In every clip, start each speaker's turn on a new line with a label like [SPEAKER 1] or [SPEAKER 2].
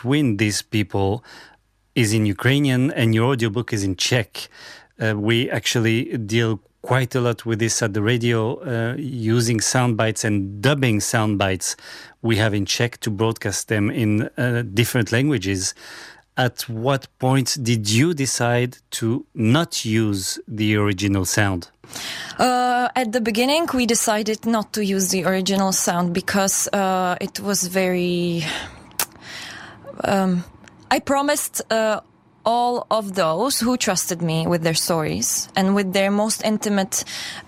[SPEAKER 1] between these people is in Ukrainian and your audiobook is in Czech. We actually deal quite a lot with this at the radio, using sound bites and dubbing sound bites we have in Czech to broadcast them in different languages. At what point did you decide to not use the original sound?
[SPEAKER 2] At the beginning, we decided not to use the original sound because it was very... I promised all of those who trusted me with their stories and with their most intimate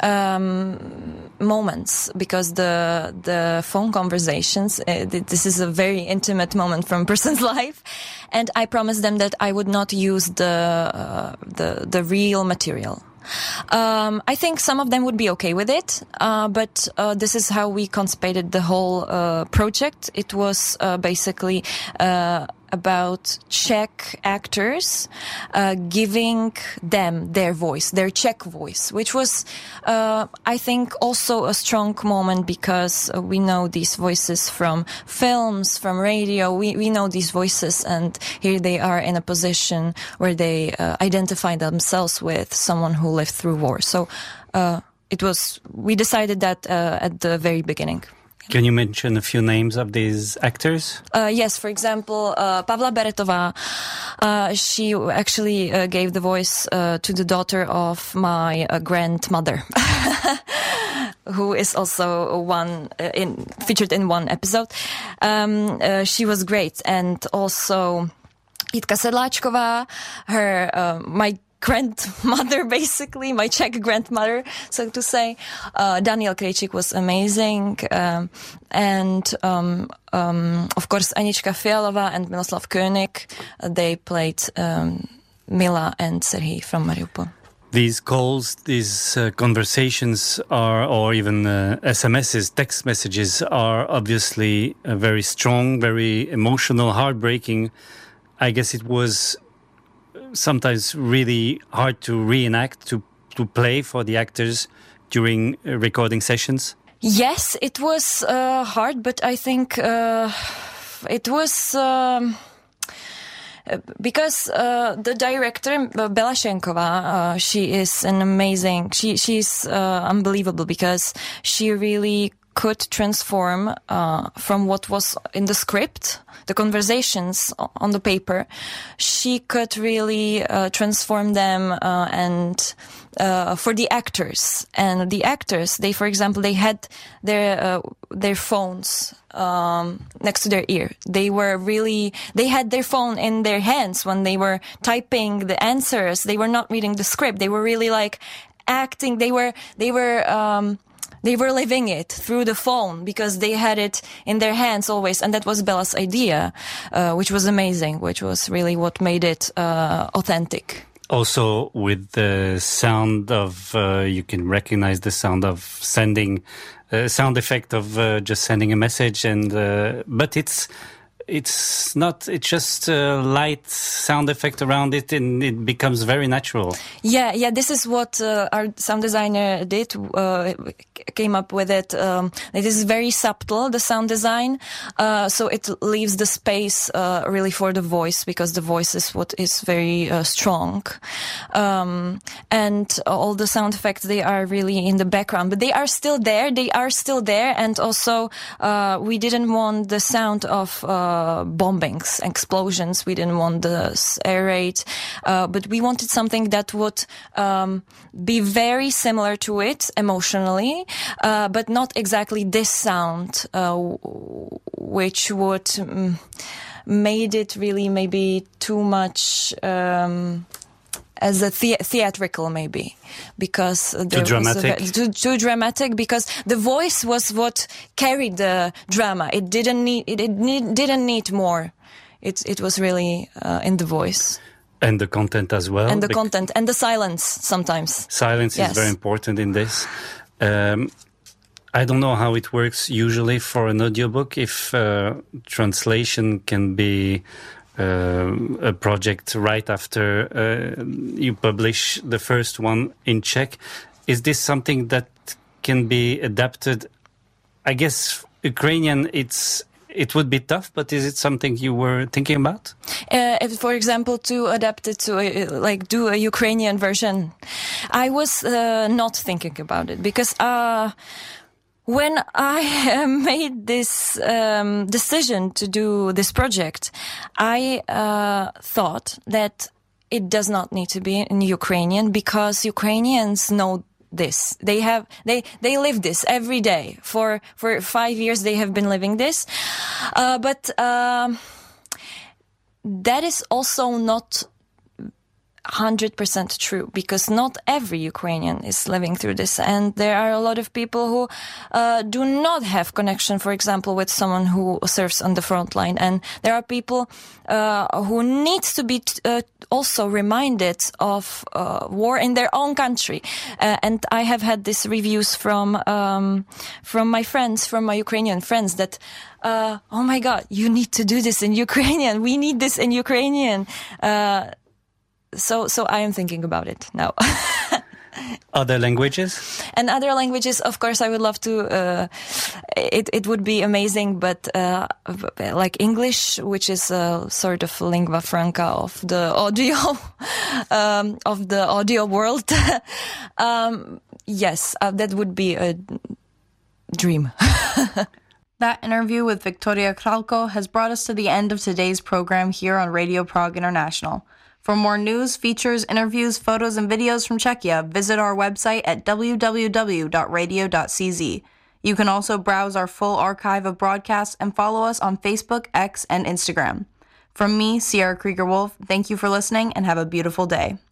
[SPEAKER 2] moments, because the phone conversations, this is a very intimate moment from a person's life, and I promised them that I would not use the real material. I think some of them would be okay with it, but this is how we conceived the whole project. It was basically about Czech actors giving them their voice, their Czech voice, which was, I think, also a strong moment, because we know these voices from films, from radio. We know these voices, and here they are in a position where they identify themselves with someone who lived through war. So we decided that at the very beginning.
[SPEAKER 1] Can you mention a few names of these actors?
[SPEAKER 2] Yes, for example, Pavla Beretová. She actually gave the voice to the daughter of my grandmother, who is also featured in one episode. She was great. And also Jitka Sedláčková, my grandmother, basically, my Czech grandmother, so to say. Daniel Krejčík was amazing. And of course, Anička Fialová and Miloslav König, they played Mila and Serhij from Mariupol.
[SPEAKER 1] These calls, these conversations or even SMSs, text messages are obviously very strong, very emotional, heartbreaking. I guess it was sometimes really hard to reenact, to play for the actors during recording sessions?
[SPEAKER 2] Yes, it was hard, but I think it was because the director, Bela Schenková, she is an amazing, she's unbelievable, because she really could transform from what was in the script, the conversations on the paper. She could really transform them and for the actors. And the actors, for example, they had their phones next to their ear. They had their phone in their hands when they were typing the answers. They were not reading the script. They were really like acting. They were living it through the phone, because they had it in their hands always. And that was Bela's idea, which was amazing, which was really what made it authentic.
[SPEAKER 1] Also with the sound of, you can recognize the sound of sending, sound effect of just sending a message, and but it's just a light sound effect around it, and it becomes very natural. Yeah,
[SPEAKER 2] this is what our sound designer did, came up with it. It is very subtle, the sound design, so it leaves the space really for the voice, because the voice is what is very strong. And all the sound effects, they are really in the background, but they are still there. And also we didn't want the sound of bombings, explosions. We didn't want the air raid, but we wanted something that would be very similar to it emotionally, but not exactly this sound, which would made it really maybe too much as a theatrical, maybe, because
[SPEAKER 1] too dramatic.
[SPEAKER 2] Too dramatic, because the voice was what carried the drama. It didn't need more. It was really in the voice.
[SPEAKER 1] And the content as well.
[SPEAKER 2] And the content and the silence sometimes.
[SPEAKER 1] Silence is very important in this. I don't know how it works usually for an audiobook, if translation can be a project right after you publish the first one in Czech. Is this something that can be adapted? I guess Ukrainian, it's it would be tough, but is it something you were thinking about?
[SPEAKER 2] If, for example, to adapt it to do a Ukrainian version, I was not thinking about it because when I made this decision to do this project, I thought that it does not need to be in Ukrainian because Ukrainians know this. They live this every day. For 5 years they have been living this. But that is also not 100% true because not every Ukrainian is living through this, and there are a lot of people who do not have connection, for example, with someone who serves on the front line, and there are people who need to be also reminded of war in their own country, and I have had these reviews from my friends, from my Ukrainian friends, that oh my God, you need to do this in Ukrainian. We need this in Ukrainian. So I am thinking about it now.
[SPEAKER 1] Other languages?
[SPEAKER 2] And other languages, of course, I would love to. It would be amazing, but like English, which is a sort of lingua franca of the audio world. Yes, that would be a dream.
[SPEAKER 3] That interview with Victoria Kralko has brought us to the end of today's program here on Radio Prague International. For more news, features, interviews, photos, and videos from Czechia, visit our website at www.radio.cz. You can also browse our full archive of broadcasts and follow us on Facebook, X, and Instagram. From me, Sierra Krieger-Wolf, thank you for listening and have a beautiful day.